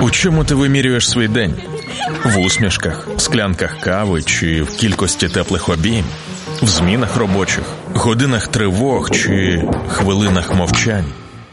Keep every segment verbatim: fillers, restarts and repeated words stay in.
У чому ти вимірюєш свій день? В усмішках, склянках кави чи в кількості теплих обійм? В змінах робочих, годинах тривог чи хвилинах мовчань?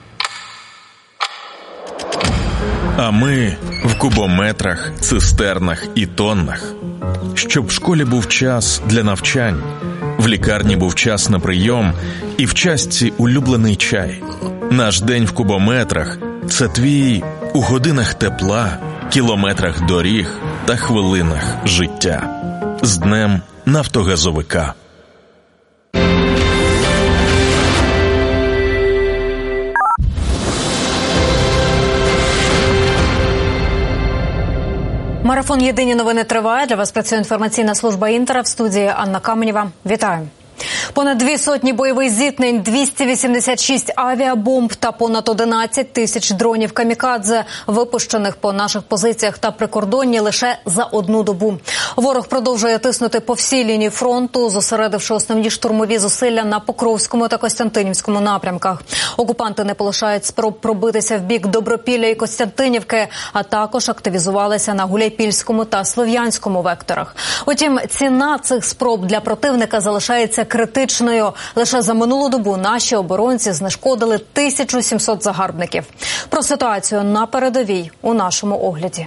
А ми в кубометрах, цистернах і тоннах. Щоб в школі був час для навчань, в лікарні був час на прийом і в частці улюблений чай. Наш день в кубометрах – це твій у годинах тепла, кілометрах доріг та хвилинах життя. З Днем нафтогазовика. Марафон «Єдині новини» триває. Для вас працює інформаційна служба «Інтера», в студії Анна Каменєва. Вітаю. Понад дві сотні бойових зіткнень, двісті вісімдесят шість авіабомб та понад одинадцять тисяч дронів камікадзе, випущених по наших позиціях та прикордонні лише за одну добу. Ворог продовжує тиснути по всій лінії фронту, зосередивши основні штурмові зусилля на Покровському та Костянтинівському напрямках. Окупанти не полишають спроб пробитися в бік Добропілля і Костянтинівки, а також активізувалися на Гуляйпільському та Слов'янському векторах. Утім, ціна цих спроб для противника залишається критичною. Лише за минулу добу наші оборонці знешкодили тисячу сімсот загарбників. Про ситуацію на передовій у нашому огляді.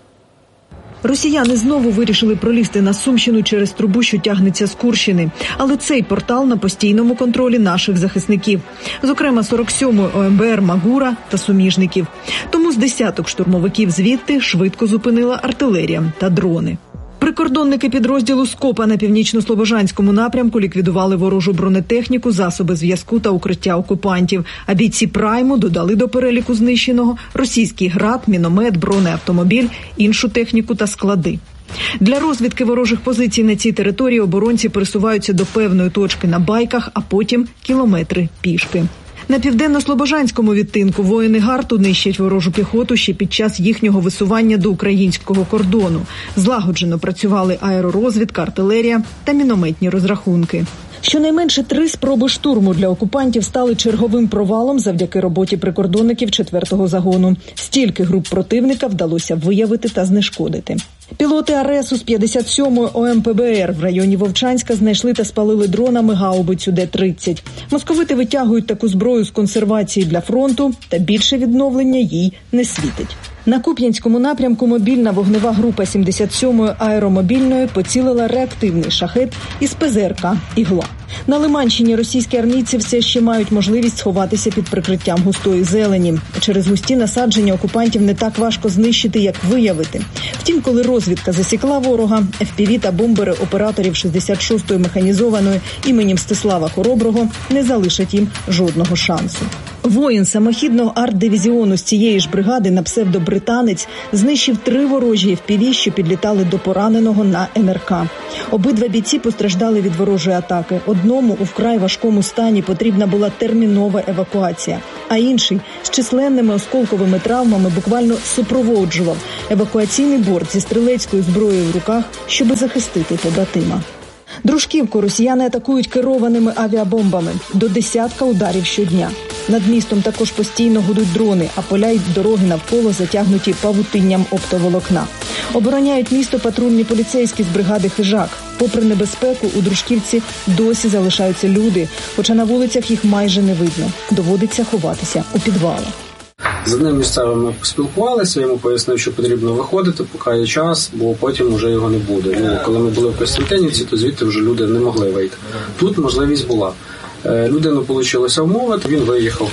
Росіяни знову вирішили пролізти на Сумщину через трубу, що тягнеться з Курщини. Але цей портал на постійному контролі наших захисників. Зокрема, сорок сьомої О Ем Бе Ер «Магура» та суміжників. Тому з десяток штурмовиків звідти швидко зупинила артилерія та дрони. Прикордонники підрозділу «Скопа» на північно-слобожанському напрямку ліквідували ворожу бронетехніку, засоби зв'язку та укриття окупантів. А бійці «Прайму» додали до переліку знищеного російський град, міномет, бронеавтомобіль, іншу техніку та склади. Для розвідки ворожих позицій на цій території оборонці пересуваються до певної точки на байках, а потім кілометри пішки. На південно-слобожанському відтинку воїни Гарту нищать ворожу піхоту ще під час їхнього висування до українського кордону. Злагоджено працювали аеророзвідка, артилерія та мінометні розрахунки. Щонайменше три спроби штурму для окупантів стали черговим провалом завдяки роботі прикордонників четвертого загону. Стільки груп противника вдалося виявити та знешкодити. Пілоти А Р Е Су з п'ятдесят сьомої О Ем Пе Бе Ер в районі Вовчанська знайшли та спалили дронами гаубицю Д тридцять. Московити витягують таку зброю з консервації для фронту, та більше відновлення їй не світить. На Куп'янському напрямку мобільна вогнева група сімдесят сьомої аеромобільної поцілила реактивний шахет із Пе Зе Ер Ка «Ігла». На Лиманщині російські армійці все ще мають можливість сховатися під прикриттям густої зелені. Через густі насадження окупантів не так важко знищити, як виявити. Втім, коли розвідка засікла ворога, Еф Пі Ві та бомбери операторів шістдесят шостої механізованої імені Мстислава Хороброго не залишать їм жодного шансу. Воїн самохідного арт-дивізіону з цієї ж бригади на псевдо «Британець» знищив три ворожі Еф Пі Ві, що підлітали до пораненого на Ен Ер Ка. Обидва бійці постраждали від ворожої атаки. Одному у вкрай важкому стані потрібна була термінова евакуація, а інший з численними осколковими травмами буквально супроводжував евакуаційний борт зі стрілецькою зброєю в руках, щоби захистити побратима. Дружківку росіяни атакують керованими авіабомбами. До десятка ударів щодня. Над містом також постійно гудуть дрони, а поля й дороги навколо затягнуті павутинням оптоволокна. Обороняють місто патрульні поліцейські з бригади «Хижак». Попри небезпеку, у Дружківці досі залишаються люди, хоча на вулицях їх майже не видно. Доводиться ховатися у підвалах. З одним місцевим ми поспілкувалися, йому пояснив, що потрібно виходити, поки є час, бо потім вже його не буде. Ну, коли ми були в Костянтинівці, то звідти вже люди не могли вийти. Тут можливість була. Людину вийшло вмовити, він виїхав.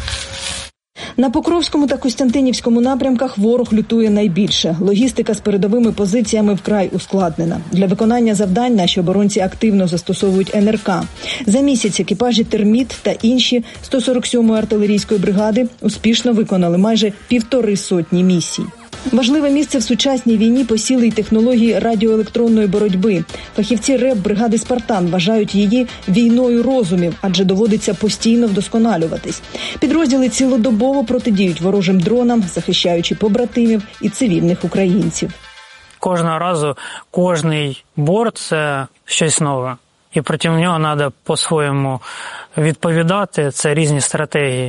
На Покровському та Костянтинівському напрямках ворог лютує найбільше. Логістика з передовими позиціями вкрай ускладнена. Для виконання завдань наші оборонці активно застосовують Ен Ер Ка. За місяць екіпажі «Терміт» та інші сто сорок сьомої артилерійської бригади успішно виконали майже півтори сотні місій. Важливе місце в сучасній війні посіли й технології радіоелектронної боротьби. Фахівці РЕБ бригади «Спартан» вважають її війною розумів, адже доводиться постійно вдосконалюватись. Підрозділи цілодобово протидіють ворожим дронам, захищаючи побратимів і цивільних українців. Кожного разу кожний борт – це щось нове. І проти нього треба по-своєму відповідати. Це різні стратегії.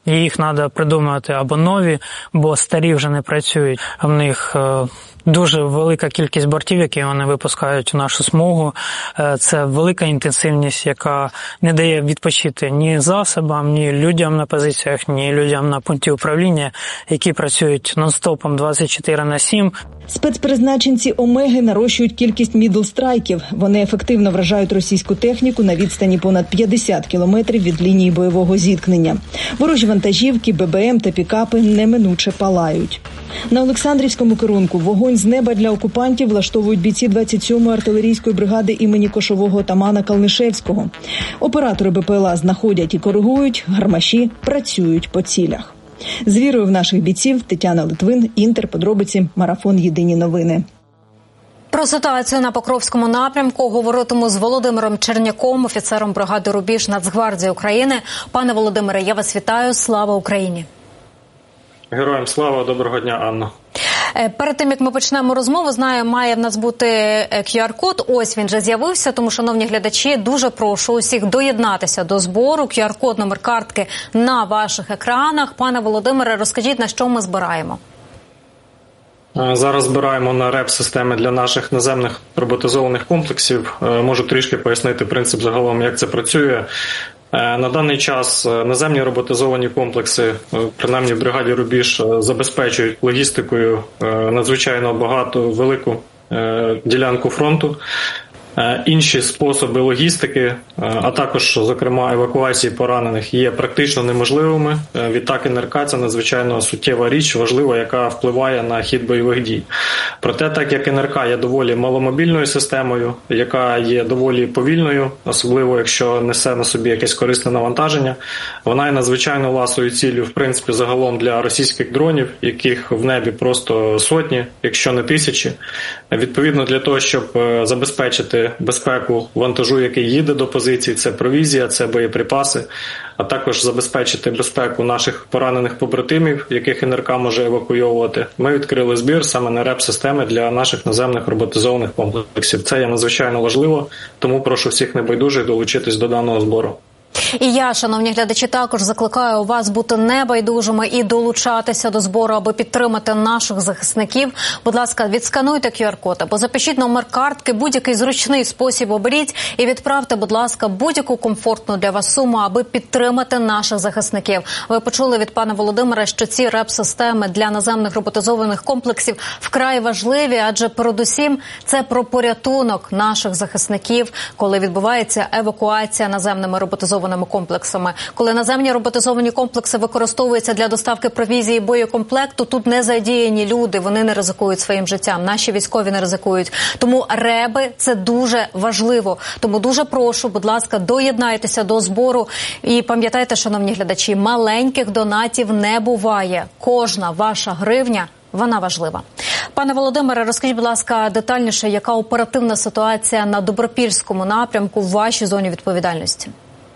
і їх треба придумати або нові, бо старі вже не працюють. В них дуже велика кількість бортів, які вони випускають у нашу смугу. Це велика інтенсивність, яка не дає відпочити ні засобам, ні людям на позиціях, ні людям на пункті управління, які працюють нон-стопом двадцять чотири на сім. Спецпризначенці «Омеги» нарощують кількість мідл-страйків. Вони ефективно вражають російську техніку на відстані понад п'ятдесят кілометрів від лінії бойового зіткнення. Ворожі вантажівки, Бе Бе Ем та пікапи неминуче палають. На Олександрівському керунку вогонь з неба для окупантів влаштовують бійці двадцять сьомої артилерійської бригади імені кошового отамана Калнишевського. Оператори Бе Пе Ел А знаходять і коригують, гармаші працюють по цілях. З вірою в наших бійців Тетяна Литвин, Інтер, подробиці, марафон «Єдині новини». Про ситуацію на Покровському напрямку говоритиму з Володимиром Черняком, офіцером бригади «Рубіж» Нацгвардії України. Пане Володимире, я вас вітаю. Слава Україні! Героям слава, доброго дня, Анна. Перед тим, як ми почнемо розмову, знаю, має в нас бути ку ар код. Ось він вже з'явився, тому, шановні глядачі, дуже прошу усіх доєднатися до збору. ку ар код, номер картки на ваших екранах. Пане Володимире, розкажіть, на що ми збираємо? Зараз збираємо на реп-системи для наших наземних роботизованих комплексів. Можу трішки пояснити принцип загалом, як це працює. На даний час наземні роботизовані комплекси, принаймні в бригаді «Рубіж», забезпечують логістикою надзвичайно багато, велику ділянку фронту. Інші способи логістики, а також, зокрема, евакуації поранених, є практично неможливими. Відтак ен ер ка – це надзвичайно суттєва річ, важлива, яка впливає на хід бойових дій. Проте, так як ен ер ка є доволі маломобільною системою, яка є доволі повільною, особливо якщо несе на собі якесь корисне навантаження, вона є надзвичайно ласою ціллю, в принципі, загалом для російських дронів, яких в небі просто сотні, якщо не тисячі. Відповідно, для того, щоб забезпечити безпеку вантажу, який їде до позицій, це провізія, це боєприпаси, а також забезпечити безпеку наших поранених побратимів, яких ен ер ка може евакуйовувати. Ми відкрили збір саме на реп-системи для наших наземних роботизованих комплексів. Це є надзвичайно важливо, тому прошу всіх небайдужих долучитись до даного збору. І я, шановні глядачі, також закликаю вас бути небайдужими і долучатися до збору, аби підтримати наших захисників. Будь ласка, відскануйте ку ар код або запишіть номер картки, будь-який зручний спосіб оберіть і відправте, будь ласка, будь-яку комфортну для вас суму, аби підтримати наших захисників. Ви почули від пана Володимира, що ці реп-системи для наземних роботизованих комплексів вкрай важливі, адже передусім це про порятунок наших захисників, коли відбувається евакуація наземними роботизованими комплексами. Коли наземні роботизовані комплекси використовуються для доставки провізії і боєкомплекту, тут не задіяні люди, вони не ризикують своїм життям, наші військові не ризикують. Тому реби – це дуже важливо. Тому дуже прошу, будь ласка, доєднайтеся до збору і пам'ятайте, шановні глядачі, маленьких донатів не буває. Кожна ваша гривня – вона важлива. Пане Володимире, розкажіть, будь ласка, детальніше, яка оперативна ситуація на Добропільському напрямку в вашій зоні відповідальності?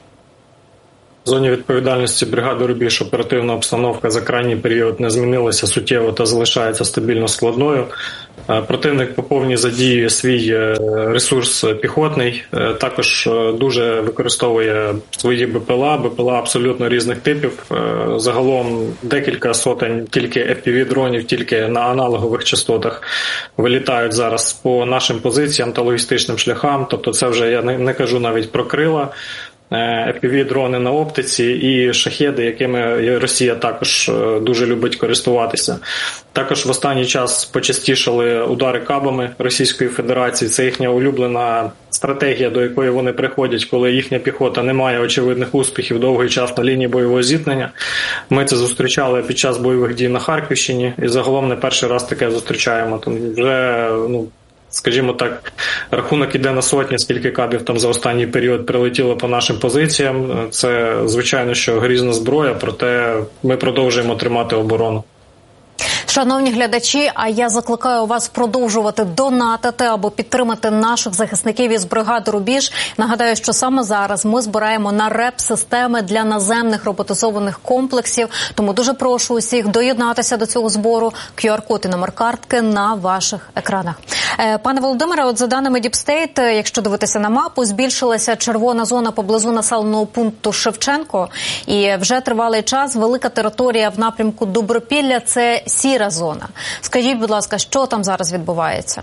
В зоні відповідальності бригади «Рубіж» оперативна обстановка за крайній період не змінилася суттєво та залишається стабільно складною. Противник по повній задіює свій ресурс піхотний, також дуже використовує свої Бе Пе Ел А, Бе Пе Ел А абсолютно різних типів. Загалом декілька сотень тільки еф пі ві-дронів, тільки на аналогових частотах вилітають зараз по нашим позиціям та логістичним шляхам. Тобто це вже я не, не кажу навіть про крила. еф пі ві-дрони на оптиці і шахеди, якими Росія також дуже любить користуватися. Також в останній час почастішали удари кабами Російської Федерації. Це їхня улюблена стратегія, до якої вони приходять, коли їхня піхота не має очевидних успіхів довгий час на лінії бойового зіткнення. Ми це зустрічали під час бойових дій на Харківщині і загалом не перший раз таке зустрічаємо. Тому вже, ну, скажімо так, рахунок іде на сотні, скільки кабів там за останній період прилетіло по нашим позиціям. Це, звичайно, що грізна зброя, проте ми продовжуємо тримати оборону. Шановні глядачі, а я закликаю вас продовжувати донатити або підтримати наших захисників із бригади «Рубіж». Нагадаю, що саме зараз ми збираємо на РЕП-системи для наземних роботизованих комплексів. Тому дуже прошу усіх доєднатися до цього збору. ку ар-код і номер картки на ваших екранах. Пане Володимире, от за даними Діпстейт, якщо дивитися на мапу, збільшилася червона зона поблизу населеного пункту Шевченко. І вже тривалий час велика територія в напрямку Добропілля – це сіра зона. Скажіть, будь ласка, що там зараз відбувається?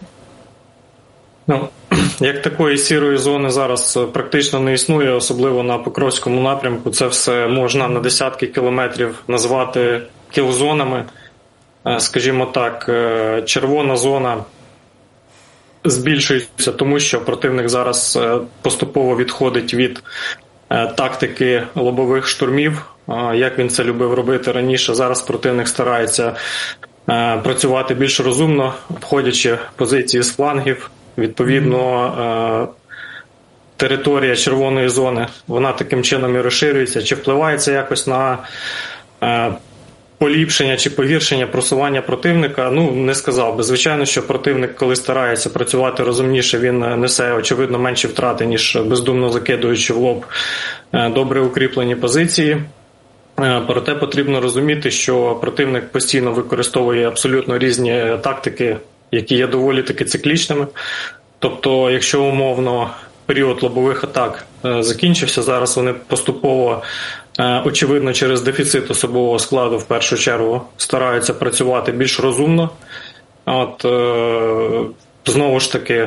Ну, як такої сірої зони зараз практично не існує, особливо на Покровському напрямку. Це все можна на десятки кілометрів назвати кілзонами. Скажімо так, червона зона збільшується, тому що противник зараз поступово відходить від тактики лобових штурмів, як він це любив робити раніше. Зараз противник старається працювати більш розумно, обходячи позиції з флангів. Відповідно, територія червоної зони, вона таким чином і розширюється. Чи впливає це якось на поліпшення чи погіршення просування противника? Ну, не сказав би. Звичайно, що противник, коли старається працювати розумніше, він несе, очевидно, менші втрати, ніж бездумно закидуючи в лоб добре укріплені позиції. Проте потрібно розуміти, що противник постійно використовує абсолютно різні тактики, які є доволі таки циклічними. Тобто, якщо умовно період лобових атак закінчився, зараз вони поступово, очевидно, через дефіцит особового складу в першу чергу стараються працювати більш розумно. От, знову ж таки,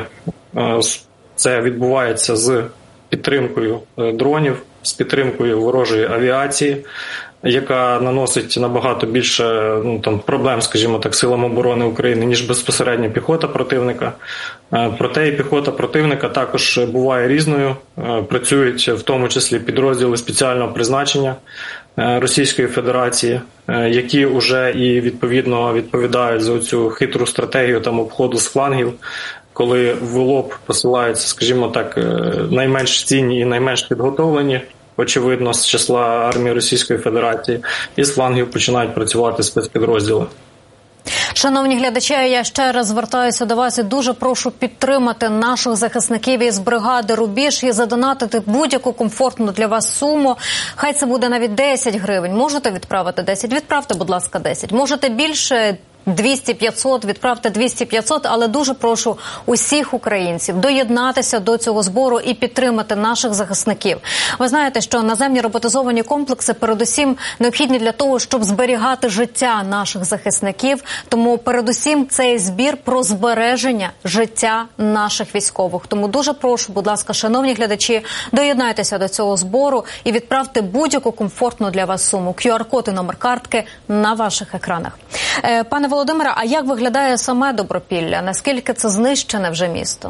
це відбувається з підтримкою дронів, з підтримкою ворожої авіації, яка наносить набагато більше ну, там, проблем, скажімо так, силам оборони України, ніж безпосередньо піхота противника. Проте і піхота противника також буває різною. Працюють в тому числі підрозділи спеціального призначення Російської Федерації, які вже і відповідно відповідають за цю хитру стратегію там, обходу з флангів, коли в лоб посилаються, скажімо так, найменш цінні і найменш підготовлені, очевидно, з числа армії Російської Федерації, і з флангів починають працювати спецпідрозділи. Шановні глядачі, я ще раз звертаюся до вас і дуже прошу підтримати наших захисників із бригади «Рубіж» і задонатити будь-яку комфортну для вас суму. Хай це буде навіть десять гривень. Можете відправити десять? Відправте, будь ласка, десять. Можете більше – двісті п'ятсот, відправте двісті п'ятсот, але дуже прошу усіх українців доєднатися до цього збору і підтримати наших захисників. Ви знаєте, що наземні роботизовані комплекси передусім необхідні для того, щоб зберігати життя наших захисників, тому передусім цей збір про збереження життя наших військових. Тому дуже прошу, будь ласка, шановні глядачі, доєднайтеся до цього збору і відправте будь-яку комфортну для вас суму. ку ар-код і номер картки на ваших екранах. Пане Володимире, а як виглядає саме Добропілля? Наскільки це знищене вже місто?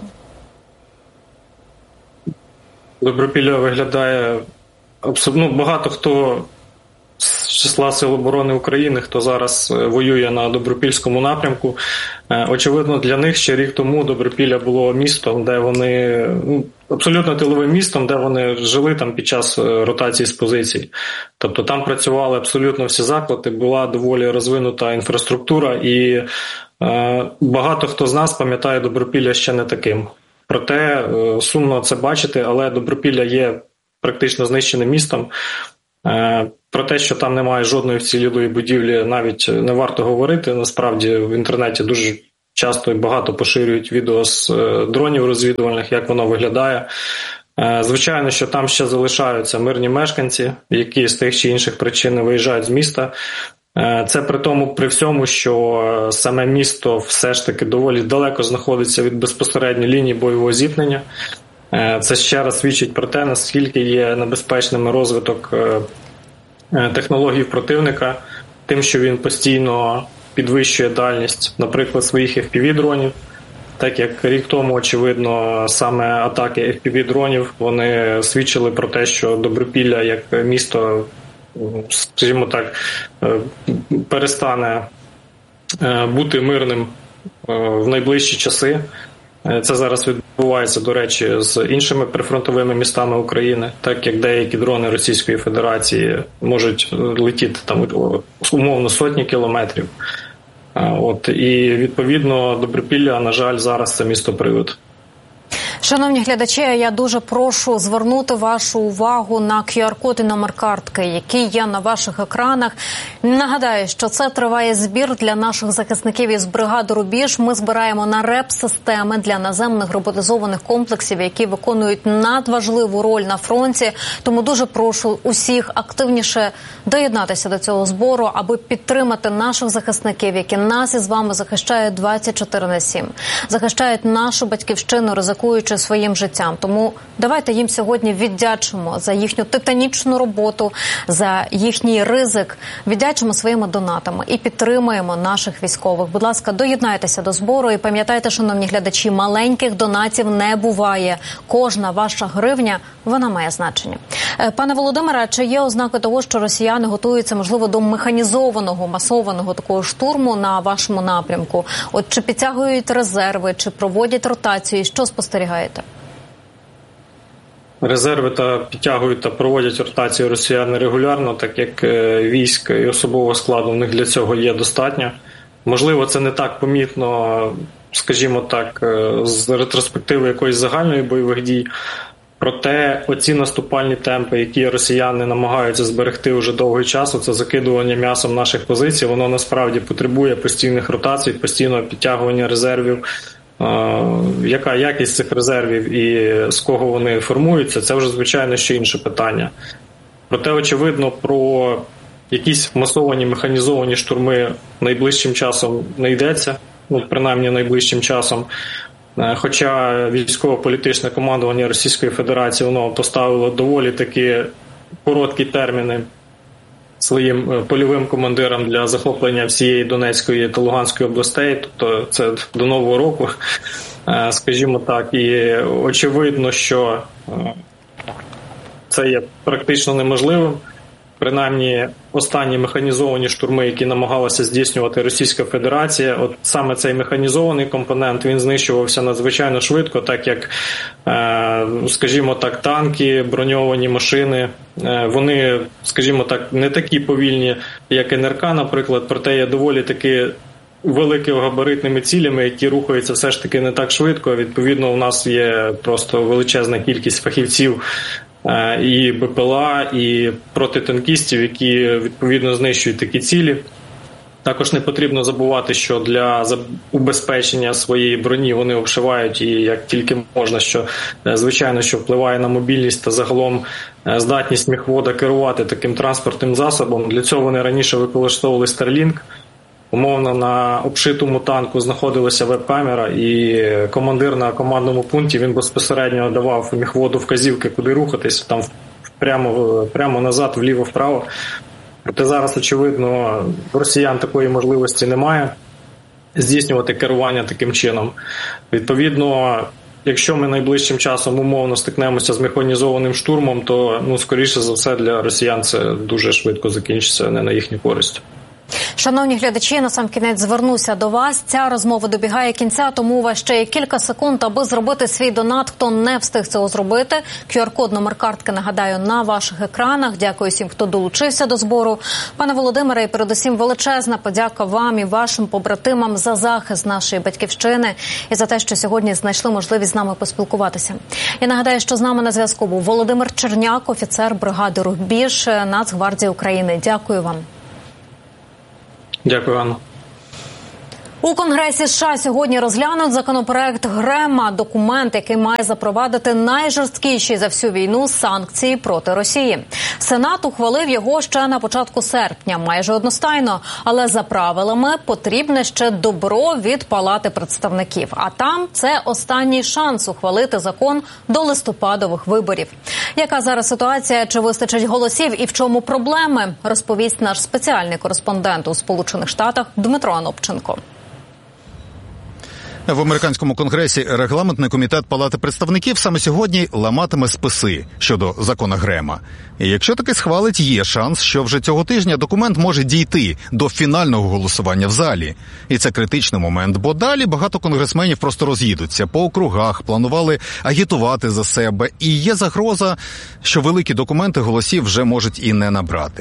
Добропілля виглядає абсолютно ну, багато хто з числа Сил оборони України, хто зараз воює на Добропільському напрямку. Очевидно, для них ще рік тому Добропілля було містом, де вони ну, абсолютно тиловим містом, де вони жили там під час ротації з позицій. Тобто там працювали абсолютно всі заклади, була доволі розвинута інфраструктура, і е, багато хто з нас пам'ятає Добропілля ще не таким. Проте е, сумно це бачити, але Добропілля є практично знищеним містом. Е, про те, що там немає жодної вцілілої будівлі, навіть не варто говорити. Насправді в інтернеті дуже часто і багато поширюють відео з дронів розвідувальних, як воно виглядає. Звичайно, що там ще залишаються мирні мешканці, які з тих чи інших причин не виїжджають з міста. Це при тому, при всьому, що саме місто все ж таки доволі далеко знаходиться від безпосередньої лінії бойового зіткнення. Це ще раз свідчить про те, наскільки є небезпечним розвиток технологій противника, тим, що він постійно підвищує дальність, наприклад, своїх еф пі ві-дронів. Так як рік тому, очевидно, саме атаки еф пі ві-дронів, вони свідчили про те, що Добропілля як місто, скажімо так, перестане бути мирним в найближчі часи. Це зараз відбувається, до речі, з іншими прифронтовими містами України, так як деякі дрони Російської Федерації можуть летіти там умовно сотні кілометрів. От, і, відповідно, Добропілля, на жаль, зараз це місто-привид. Шановні глядачі, я дуже прошу звернути вашу увагу на ку ар-код і номер картки, які є на ваших екранах. Нагадаю, що це триває збір для наших захисників із бригади «Рубіж». Ми збираємо на реп-системи для наземних роботизованих комплексів, які виконують надважливу роль на фронті. Тому дуже прошу усіх активніше доєднатися до цього збору, аби підтримати наших захисників, які нас із вами захищають двадцять чотири на сім. Захищають нашу батьківщину, ризикуючи своїм життям. Тому давайте їм сьогодні віддячимо за їхню титанічну роботу, за їхній ризик, віддячимо своїми донатами і підтримуємо наших військових. Будь ласка, доєднайтеся до збору і пам'ятайте, шановні глядачі, маленьких донатів не буває. Кожна ваша гривня, вона має значення. Пане Володимире, чи є ознаки того, що росіяни готуються, можливо, до механізованого, масованого такого штурму на вашому напрямку? От чи підтягують резерви, чи проводять ротації? Що спостерігаєте? Резерви та підтягують та проводять ротації росіяни регулярно, так як військ і особового складу в них для цього є достатньо. Можливо, це не так помітно, скажімо так, з ретроспективи якоїсь загальної бойових дій. Проте оці наступальні темпи, які росіяни намагаються зберегти вже довгий час, це закидування м'ясом наших позицій, воно насправді потребує постійних ротацій, постійного підтягування резервів. Яка якість цих резервів і з кого вони формуються, це вже, звичайно, ще інше питання. Проте, очевидно, про якісь масовані механізовані штурми найближчим часом не йдеться, ну, принаймні найближчим часом. Хоча військово-політичне командування Російської Федерації воно поставило доволі таки короткі терміни своїм польовим командирам для захоплення всієї Донецької та Луганської областей, тобто це до Нового року, скажімо так, і очевидно, що це є практично неможливим. Принаймні, останні механізовані штурми, які намагалася здійснювати Російська Федерація, от саме цей механізований компонент, він знищувався надзвичайно швидко, так як, скажімо так, танки, броньовані машини, вони, скажімо так, не такі повільні, як ен ер ка, наприклад, проте є доволі таки великогабаритними цілями, які рухаються все ж таки не так швидко. Відповідно, у нас є просто величезна кількість фахівців, і be пе ел а, і протитанкістів, які відповідно знищують такі цілі. Також не потрібно забувати, що для убезпечення своєї броні вони обшивають і як тільки можна, що звичайно, що впливає на мобільність та загалом здатність міхвода керувати таким транспортним засобом. Для цього вони раніше використовували Starlink. Умовно, на обшитому танку знаходилася веб-камера, і командир на командному пункті, він безпосередньо давав міхводу вказівки, куди рухатись, там прямо, прямо назад, вліво-вправо. Проте зараз, очевидно, в росіян такої можливості немає здійснювати керування таким чином. Відповідно, якщо ми найближчим часом умовно стикнемося з механізованим штурмом, то, ну, скоріше за все, для росіян це дуже швидко закінчиться, не на їхню користь. Шановні глядачі, насамкінець звернуся до вас. Ця розмова добігає кінця, тому у вас ще є кілька секунд, аби зробити свій донат. Хто не встиг цього зробити, ку ар-код, номер картки, нагадаю, на ваших екранах. Дякую всім, хто долучився до збору. Пане Володимире, і передусім величезна подяка вам і вашим побратимам за захист нашої батьківщини і за те, що сьогодні знайшли можливість з нами поспілкуватися. Я нагадаю, що з нами на зв'язку був Володимир Черняк, офіцер бригади «Рубіж» Нацгвардії України. Дякую вам. Дякую, Анна. У Конгресі США сьогодні розглянуть законопроект Грема, документ, який має запровадити найжорсткіші за всю війну санкції проти Росії. Сенат ухвалив його ще на початку серпня, майже одностайно, але за правилами потрібне ще добро від Палати представників. А там це останній шанс ухвалити закон до листопадових виборів. Яка зараз ситуація, чи вистачить голосів і в чому проблеми, розповість наш спеціальний кореспондент у Сполучених Штатах Дмитро Анопченко. В американському конгресі регламентний комітет Палати представників саме сьогодні ламатиме списи щодо закону Грема. І якщо таки схвалить, є шанс, що вже цього тижня документ може дійти до фінального голосування в залі. І це критичний момент, бо далі багато конгресменів просто роз'їдуться по округах, планували агітувати за себе. І є загроза, що великі документи голосів вже можуть і не набрати.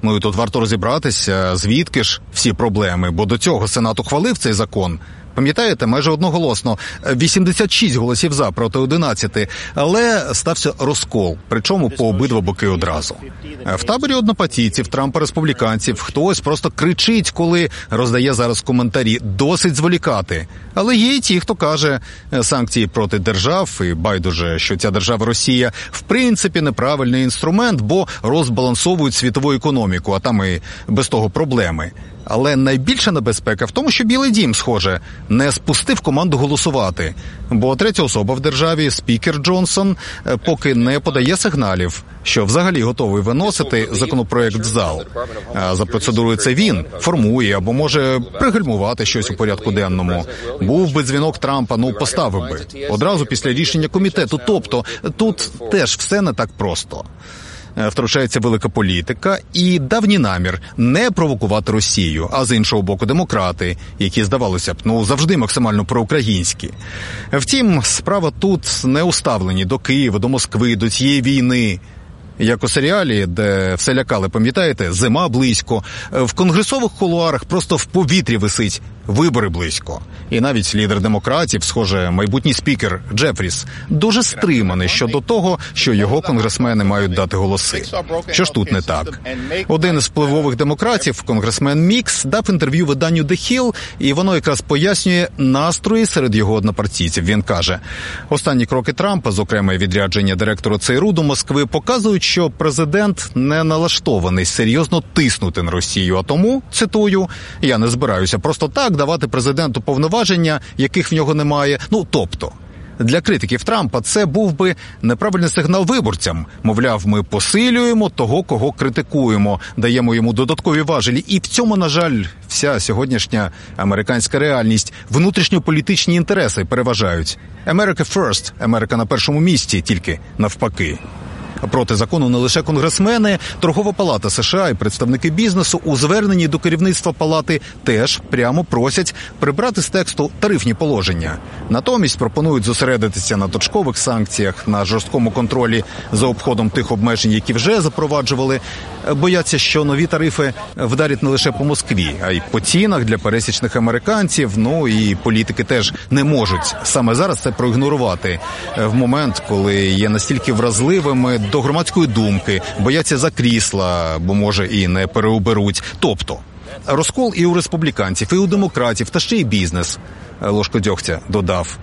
Ну і тут варто розібратися, звідки ж всі проблеми, бо до цього Сенат ухвалив цей закон. Пам'ятаєте, майже одноголосно, вісімдесят шість голосів за проти одинадцяти, але стався розкол, причому по обидва боки одразу. В таборі однопартійців, Трампа-республіканців, хтось просто кричить, коли роздає зараз коментарі, досить зволікати. Але є і ті, хто каже, санкції проти держав, і байдуже, що ця держава Росія, в принципі, неправильний інструмент, бо розбалансовують світову економіку, а там і без того проблеми. Але найбільша небезпека в тому, що Білий дім, схоже, не спустив команду голосувати. Бо третя особа в державі, спікер Джонсон, поки не подає сигналів, що взагалі готовий виносити законопроект в зал. А за процедурою це він формує або може пригальмувати щось у порядку денному. Був би дзвінок Трампа, ну поставив би. Одразу після рішення комітету. Тобто тут теж все не так просто. Втручається велика політика і давній намір не провокувати Росію, а з іншого боку демократи, які, здавалося б, ну завжди максимально проукраїнські. Втім, справа тут не уставлені до Києва, до Москви, до цієї війни. Як у серіалі, де все лякали, пам'ятаєте, зима близько, в конгресових кулуарах просто в повітрі висить вибори близько. І навіть лідер демократів, схоже, майбутній спікер Джефріс, дуже стриманий щодо того, що його конгресмени мають дати голоси. Що ж тут не так? Один із впливових демократів, конгресмен Мікс, дав інтерв'ю виданню The Hill, і воно якраз пояснює настрої серед його однопартійців. Він каже, останні кроки Трампа, зокрема відрядження директора ЦРУ до Москви, показують, що президент не налаштований серйозно тиснути на Росію. А тому, цитую, я не збираюся просто так давати президенту повноваження, яких в нього немає. Ну, тобто, для критиків Трампа це був би неправильний сигнал виборцям. Мовляв, ми посилюємо того, кого критикуємо, даємо йому додаткові важелі. І в цьому, на жаль, вся сьогоднішня американська реальність. Внутрішньополітичні інтереси переважають. America first, Америка на першому місці, тільки навпаки. Проти закону не лише конгресмени, Торгова палата США і представники бізнесу у зверненні до керівництва палати теж прямо просять прибрати з тексту тарифні положення. Натомість пропонують зосередитися на точкових санкціях, на жорсткому контролі за обходом тих обмежень, які вже запроваджували. Бояться, що нові тарифи вдарять не лише по Москві, а й по цінах для пересічних американців. Ну і політики теж не можуть саме зараз це проігнорувати в момент, коли є настільки вразливими до громадської думки, бояться за крісла, бо, може, і не переоберуть. Тобто, розкол і у республіканців, і у демократів, та ще й бізнес, ложку дьогтя додав.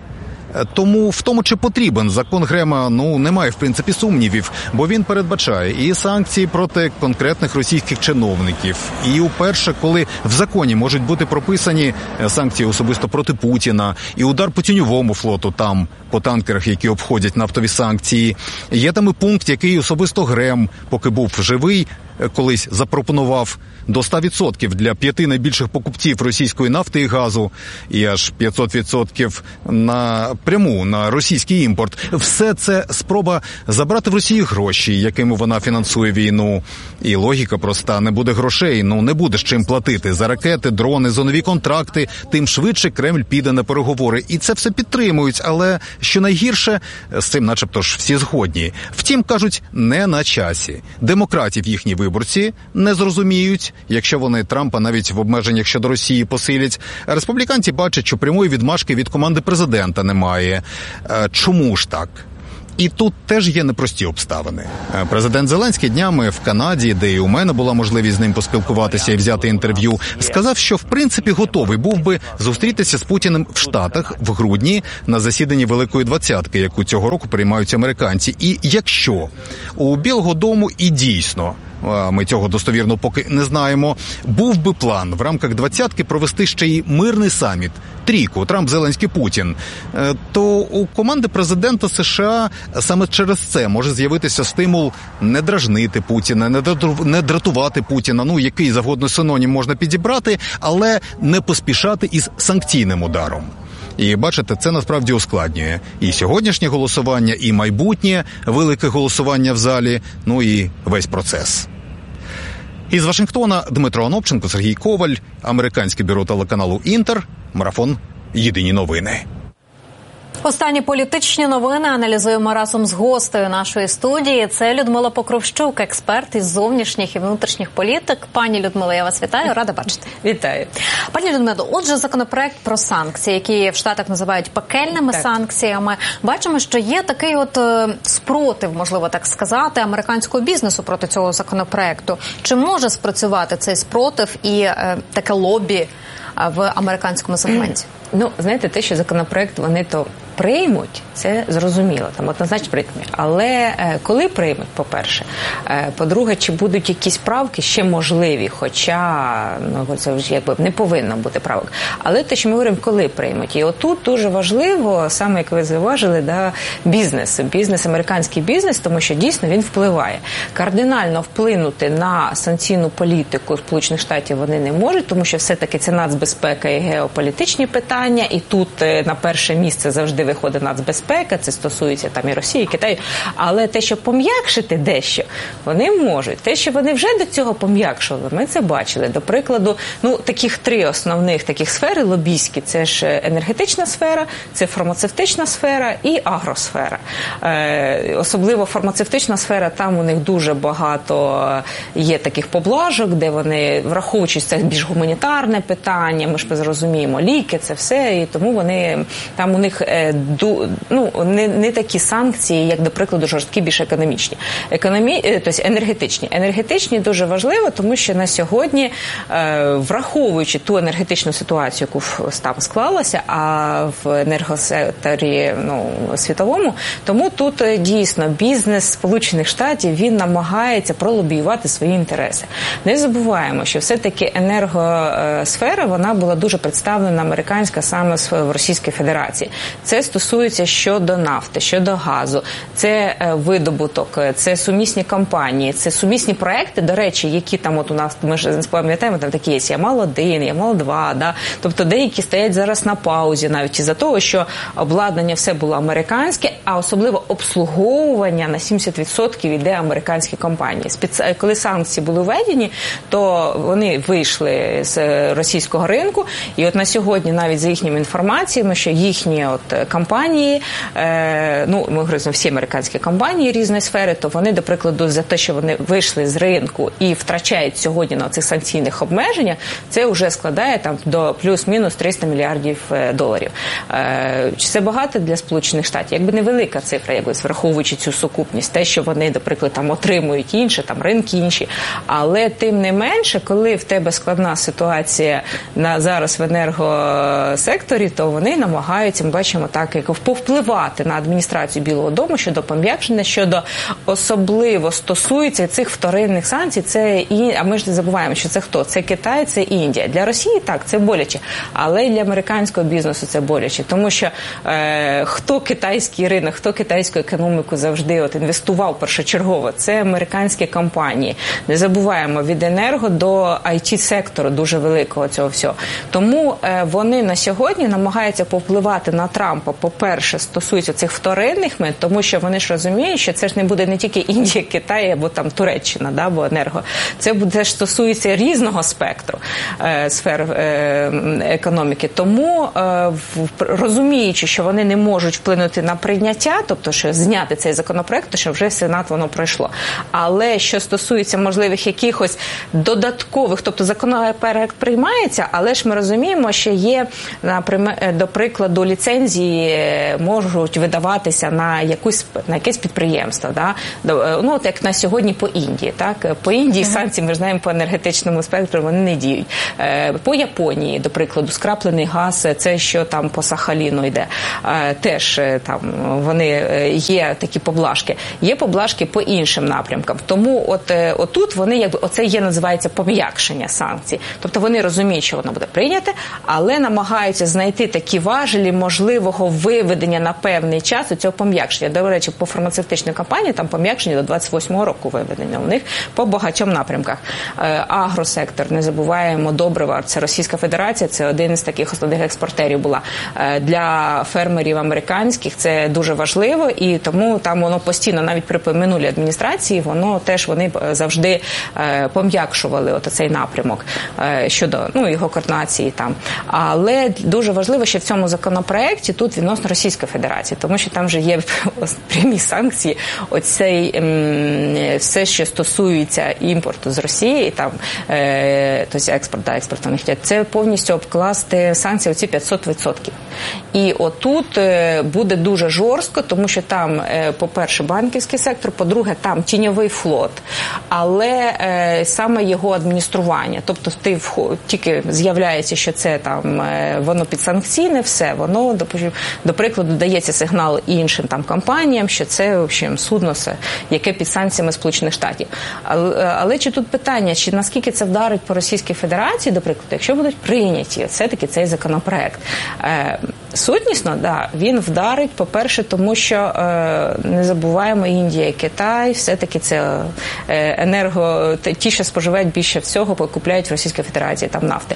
Тому в тому, чи потрібен закон Грема, ну, немає, в принципі, сумнівів, бо він передбачає і санкції проти конкретних російських чиновників, і уперше, коли в законі можуть бути прописані санкції особисто проти Путіна, і удар по тіньовому флоту там, по танкерах, які обходять нафтові санкції. Є там і пункт, який особисто Грем, поки був живий, колись запропонував до ста відсотків для п'яти найбільших покупців російської нафти і газу і аж п'ятсот відсотків на пряму, на російський імпорт. Все це спроба забрати в Росії гроші, якими вона фінансує війну. І логіка проста, не буде грошей, ну не буде з чим платити за ракети, дрони, за нові контракти, тим швидше Кремль піде на переговори. І це все підтримують, але що найгірше, з цим начебто ж всі згодні. Втім, кажуть, не на часі. Демократів їхні виборці не зрозуміють, якщо вони Трампа навіть в обмеженнях щодо Росії посилять. Республіканці бачать, що прямої відмашки від команди президента немає. Чому ж так? І тут теж є непрості обставини. Президент Зеленський днями в Канаді, де і у мене була можливість з ним поспілкуватися і взяти інтерв'ю, сказав, що в принципі готовий був би зустрітися з Путіним в Штатах в грудні на засіданні Великої Двадцятки, яку цього року приймають американці. І якщо у Білого дому і дійсно, ми цього достовірно поки не знаємо, був би план в рамках двадцятки провести ще й мирний саміт, трійку, Трамп, Зеленський, Путін, то у команди президента США саме через це може з'явитися стимул не дражнити Путіна, не дратувати Путіна, ну, який завгодно синонім можна підібрати, але не поспішати із санкційним ударом. І, бачите, це насправді ускладнює і сьогоднішнє голосування, і майбутнє велике голосування в залі, ну і весь процес. Із Вашингтона Дмитро Анопченко, Сергій Коваль, американське бюро телеканалу «Інтер», Марафон. Єдині новини. Останні політичні новини аналізуємо разом з гостею нашої студії. Це Людмила Покровщук, експерт із зовнішніх і внутрішніх політик. Пані Людмила, я вас вітаю, рада бачити. Вітаю. Пані Людмила, отже, законопроект про санкції, які в Штатах називають пекельними так. санкціями. Бачимо, що є такий от спротив, можливо так сказати, американського бізнесу проти цього законопроекту. Чи може спрацювати цей спротив і е, таке лобі в американському сегменті? Ну, знаєте, те, що законопроект вони то приймуть, це зрозуміло, там однозначно приймуть. Але е, коли приймуть, по-перше, е, по-друге, чи будуть якісь правки ще можливі, хоча ну, це вже якби не повинно бути правок. Але те, що ми говоримо, коли приймуть. І отут дуже важливо, саме як ви зауважили, да, бізнес, бізнес, американський бізнес, тому що дійсно він впливає. Кардинально вплинути на санкційну політику Сполучених Штатів вони не можуть, тому що все-таки це нацбезпека і геополітичні питання, і тут е, на перше місце завжди виходить нацбезпека, це стосується там і Росії, і Китаю, але те, що пом'якшити дещо, вони можуть. Те, що вони вже до цього пом'якшували, ми це бачили. До прикладу, ну, таких три основних таких сфери лобійські, це ж енергетична сфера, це фармацевтична сфера і агросфера. Е, особливо фармацевтична сфера, там у них дуже багато є таких поблажок, де вони, враховуючи це більш гуманітарне питання, ми ж зрозуміємо, ліки, це все, і тому вони, там у них ну, не, не такі санкції, як, до прикладу, жорсткі, більш економічні. Економі... Тобто енергетичні. Енергетичні дуже важливо, тому що на сьогодні, враховуючи ту енергетичну ситуацію, яку там склалася, а в енергосекторі ну, світовому, тому тут дійсно бізнес Сполучених Штатів, він намагається пролобіювати свої інтереси. Не забуваємо, що все-таки енергосфера, вона була дуже представлена американська саме в Російській Федерації. Це стосується щодо нафти, щодо газу, це видобуток, це сумісні компанії, це сумісні проекти, до речі, які там от у нас, ми ж пам'ятаємо, там такі є Ямал один, Ямал два, да? Тобто деякі стоять зараз на паузі навіть із-за того, що обладнання все було американське, а особливо обслуговування на сімдесят відсотків йде американські компанії. Спеці... Коли санкції були введені, то вони вийшли з російського ринку, і от на сьогодні навіть за їхніми інформаціями, що їхні от компанії, е, ну, ми говоримо, всі американські компанії різної сфери, то вони, до прикладу, за те, що вони вийшли з ринку і втрачають сьогодні на цих санкційних обмеженнях, це вже складає там до плюс-мінус триста мільярдів доларів. Е, чи це багато для Сполучених Штатів? Якби невелика цифра, якби враховуючи цю сукупність, те, що вони, до прикладу, там отримують інше, там ринки інші, але тим не менше, коли в тебе складна ситуація на зараз в енергосекторі, то вони намагаються, ми бачимо так, як повпливати на адміністрацію Білого дому щодо пом'якшення, щодо особливо стосується цих вторинних санкцій, це і, а ми ж не забуваємо, що це хто? Це Китай, це Індія. Для Росії так, це боляче, але і для американського бізнесу це боляче, тому що е, хто китайський ринок, хто китайську економіку завжди от інвестував першочергово, це американські компанії. Не забуваємо, від енерго до ай ті-сектору дуже великого цього всього. Тому е, вони на сьогодні намагаються повпливати на Трампа, по-перше, стосується цих вторинних мит, тому що вони ж розуміють, що це ж не буде не тільки Індія, Китай або там Туреччина, да, або енерго. Це буде ж стосується різного спектру е, сфер е, економіки. Тому, е, розуміючи, що вони не можуть вплинути на прийняття, тобто, що зняти цей законопроект, то що вже в Сенат воно пройшло. Але що стосується можливих якихось додаткових, тобто законопроект приймається, але ж ми розуміємо, що є, до прикладу, ліцензії можуть видаватися на якусь на якесь підприємство, да? Ну, от як на сьогодні по Індії, так? По Індії uh-huh. санкції, ми знаємо, по енергетичному спектру вони не діють. По Японії, до прикладу, скраплений газ, це що там по Сахаліну йде, теж там вони є такі поблажки. Є поблажки по іншим напрямкам. Тому от отут вони якби оце є називається пом'якшення санкцій. Тобто вони розуміють, що воно буде прийняте, але намагаються знайти такі важелі можливого виведення на певний час у цього пом'якшення. До речі, по фармацевтичній компанії там пом'якшення до двадцять восьмого року виведення у них по багатьом напрямках. Агросектор, не забуваємо, добрива, це Російська Федерація, це один із таких основних експортерів була. Для фермерів американських це дуже важливо, і тому там воно постійно, навіть при минулій адміністрації, воно теж вони завжди пом'якшували от цей напрямок щодо, ну, його по координації там. Але дуже важливо, що в цьому законопроекті тут відносно Російської Федерації, тому що там вже є прямі санкції, оцей все, що стосується імпорту з Росії, там, е, тобто експорт, да, експорт там, це повністю обкласти санкції оці п'ятсот відсотків. І отут е, буде дуже жорстко, тому що там, е, по-перше, банківський сектор, по-друге, там тіньовий флот, але е, саме його адміністрування, тобто ти в, тільки з'являється, що це там, е, воно підсанкційне, все, воно, до, до прикладу, дається сигнал іншим там компаніям, що це, в общем, судно, яке під санкціями Сполучених Штатів. Але, але чи тут питання, чи наскільки це вдарить по Російській Федерації, до прикладу, якщо будуть прийняті все-таки цей законопроект? Е, сутнісно, да, він вдарить, по-перше, тому що, е, не забуваємо, Індія і Китай, все-таки це е, енерго, ті, що споживають більше всього, покупляють в Російській Федерації там нафти.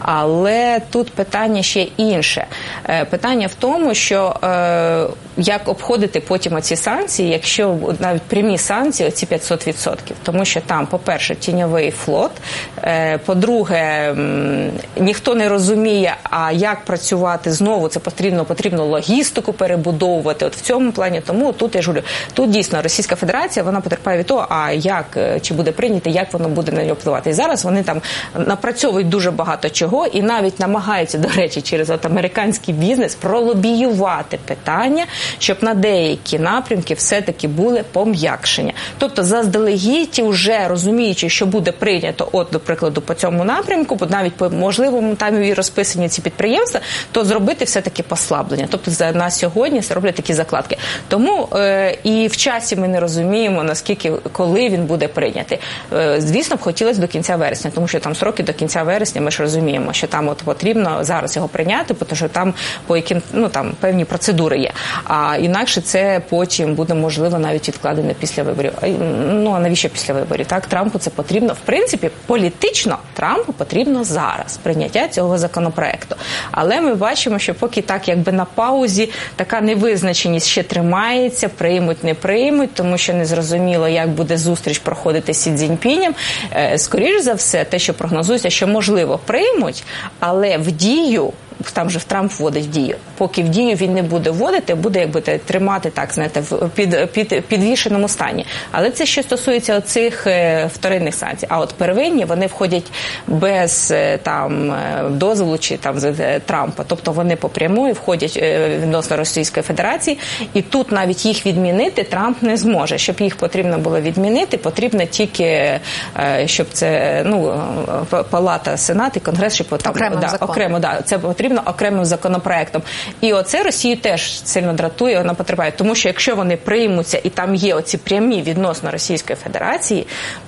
Але тут питання ще інше. Е, питання в тому, що е, як обходити потім оці санкції, якщо навіть прямі санкції, оці п'ятсот відсотків. Тому що там, по-перше, тіньовий флот, е, по-друге, ніхто не розуміє, а як працювати знову, це потрібно, потрібно логістику перебудовувати. От в цьому плані, тому тут я ж говорю, тут дійсно Російська Федерація, вона потерпає від того, а як, чи буде прийнято, як воно буде на нього впливати. І зараз вони там напрацьовують дуже багато чого і навіть намагаються, до речі, через от американський бізнес пролобіювати питання, щоб на деякі напрямки все-таки були пом'якшення. Тобто заздалегідь, вже розуміючи, що буде прийнято, от, до прикладу, по цьому напрямку, бо навіть по можливому там і розписані ці підприємства, то зробити все-таки послаблення. Тобто за, на сьогодні роблять такі закладки. Тому е, і в часі ми не розуміємо, наскільки, коли він буде прийнятий. Е, звісно, б хотілося до кінця вересня, тому що там сроки до кінця вересня, ми ж розуміємо, що там от потрібно зараз його прийняти, тому що там по яким, ну, там певні процедури є. А інакше це потім буде можливо навіть відкладене після виборів. Ну, а навіщо після виборів? Так, Трампу це потрібно. В принципі, політично Трампу потрібно зараз прийняття цього законопроекту. Але ми бачимо, що поки так якби на паузі така невизначеність ще тримається, приймуть, не приймуть, тому що не зрозуміло, як буде зустріч проходити з Сі Цзіньпінем. Скоріш за все, те, що прогнозується, що можливо приймуть, але в дію, там же Трамп вводить в дію. Поки в дію він не буде вводити, буде якби тримати так, знаєте, в під, під підвішеному стані. Але це що стосується оцих е, вторинних санкцій. А от первинні, вони входять без е, там дозволу чи там з Трампа. Тобто вони по прямої входять е, відносно Російської Федерації. І тут навіть їх відмінити Трамп не зможе. Щоб їх потрібно було відмінити, потрібно тільки, е, щоб це, ну, Палата, Сенат і Конгрес, щоб там, окремо, да, окремо, да, це потрібно окремим законопроектом. І оце Росію теж сильно дратує, вона потребує. Тому що якщо вони приймуться і там є оці прямі відносно Російської Федерації,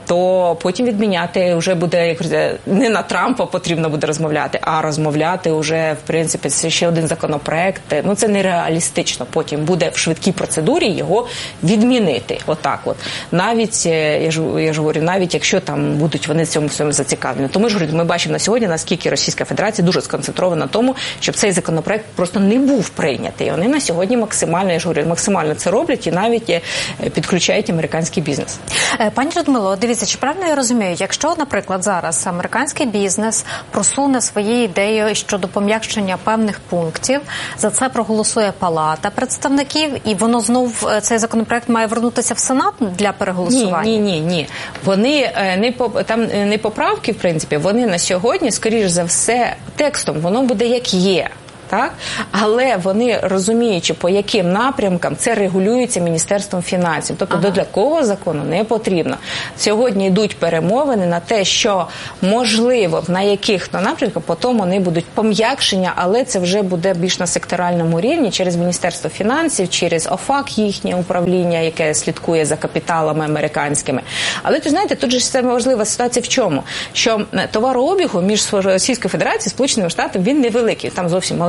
то потім відміняти вже буде, як не на Трампа потрібно буде розмовляти, а розмовляти вже, в принципі, це ще один законопроект. Ну, це нереалістично. Потім буде в швидкій процедурі його відмінити. Отак от. Навіть, я ж, я ж говорю, навіть якщо там будуть вони в цьому всьому зацікавлені. Тому ж, ми бачимо на сьогодні, наскільки Російська Федерація дуже сконцентрована на тому, щоб цей законопроект просто не був прийнятий. Вони на сьогодні максимально, я ж говорю, максимально це роблять і навіть підключають американський бізнес. Пані Людмило, дивіться, чи правильно я розумію, якщо, наприклад, зараз американський бізнес просуне свої ідеї щодо пом'якшення певних пунктів, за це проголосує Палата представників, і воно знов, цей законопроект має вернутися в Сенат для переголосування? Ні, ні, ні, ні. Вони не там не поправки, в принципі, вони на сьогодні, скоріш за все, текстом воно буде як є. Так? Але вони, розуміючи, по яким напрямкам це регулюється Міністерством фінансів. Тобто, ага. до такого закону не потрібно. Сьогодні йдуть перемовини на те, що, можливо, на яких-то напрямках потім вони будуть пом'якшення, але це вже буде більш на секторальному рівні, через Міністерство фінансів, через ОФАК, їхнє управління, яке слідкує за капіталами американськими. Але, ти знаєте, тут же саме важлива ситуація в чому? Що товарообігу між Російською Федерацією і Сполученими Штатами, він невеликий, там зовсім маленький.